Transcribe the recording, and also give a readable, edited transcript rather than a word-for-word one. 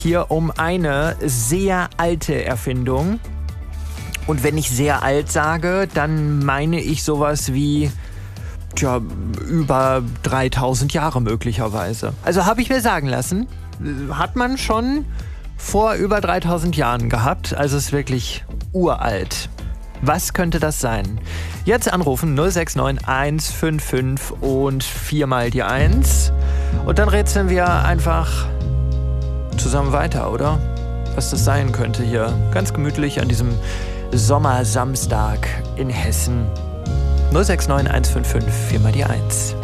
hier um eine sehr alte Erfindung. Und wenn ich sehr alt sage, dann meine ich sowas wie über 3000 Jahre möglicherweise. Also habe ich mir sagen lassen, hat man schon vor über 3000 Jahren gehabt. Also ist wirklich uralt. Was könnte das sein? Jetzt anrufen 069 155 und 4 mal die 1. Und dann rätseln wir einfach zusammen weiter, oder? Was das sein könnte hier. Ganz gemütlich an diesem Sommersamstag in Hessen. 069 155 4 mal die 1.